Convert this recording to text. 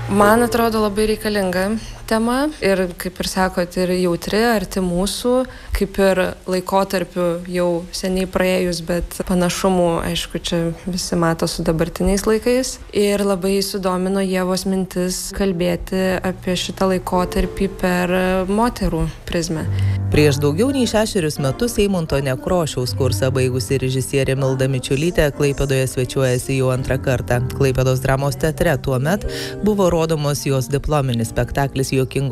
Man atrodo labai reikalinga tema ir, kaip ir sakot, ir jautri, arti mūsų, kaip ir laikotarpiu jau seniai praėjus, bet panašumų, aišku, čia visi mato su dabartiniais laikais. Ir labai sudomino Ievos mintis kalbėti apie šitą laikotarpį per moterų prizmę. Prieš daugiau nei 6 metus Eimunto Nekrošiaus kursą baigusi režisierė Milda Mičiulytė Klaipėdoje svečiuojasi jau 2 kartą. Klaipėdos dramos teatre tuomet buvo rodomos jos diplominis spektaklis Juokingos